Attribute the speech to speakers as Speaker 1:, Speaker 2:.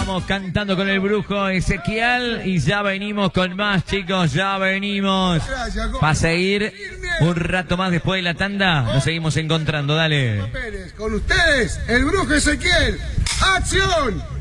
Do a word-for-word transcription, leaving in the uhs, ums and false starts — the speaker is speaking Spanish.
Speaker 1: estamos cantando con el brujo Ezequiel y ya venimos con más, chicos, ya venimos. Para seguir un rato más después de la tanda, nos seguimos encontrando, dale.
Speaker 2: Con ustedes, el brujo Ezequiel. ¡Acción!